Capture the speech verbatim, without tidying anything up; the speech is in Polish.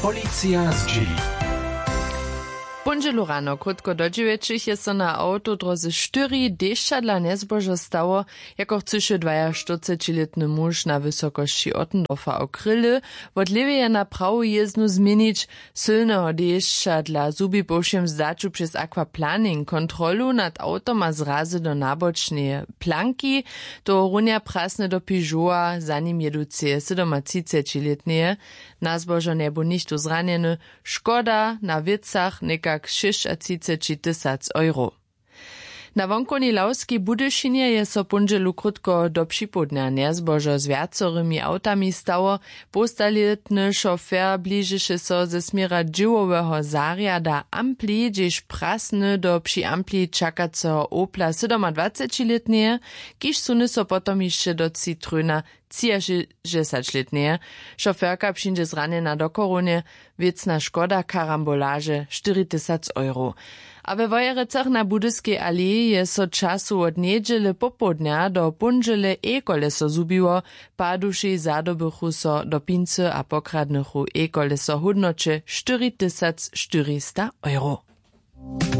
Policja z dzieli. Ponželu rano, krótko do dziewięciu je so na autodroze cztery deszcza dla nezbožo stało, jako chcyše dwudziestoczteroletny muž na wysokości Ottendorfa okryly, wot lewie na prawu jezdnu zmienić silnego deszcza dla zubi bošiem zdaču przez aquaplaning kontrolu nad autom a zrazy do nabočnej planki, to runia prasne do Peugeota, za nim jeducie sedemtridsetoletnie, nazbožo nebu nichtu zranjeny, škoda na vicach neka šesťdesiat tysac euro. Na wonkoni Lauskiej Budyšinie je so ponželu krótko do připodnia nezbožo z viacorymi autami stało, postaletny šofér blížiše so ze smiera džiwowego zariada ampli, gdzieś prasny do przy ampli čakaceho Opla sedemdvadsaťletnie, kiž suny so potom jeszcze do Citroena trzydziestoletnie. Šoférka přinže zranjena do koruny, wiecna škoda karambolaže štyri tysac euro. A we Wojerecach na Budyskiej alei je so czasu od niedziele popodnia do ponžele e-koleso zubiło, paduši zadobychu so do pincy a pokradnychu e-koleso hodnoče štyri tysac štyristo euro.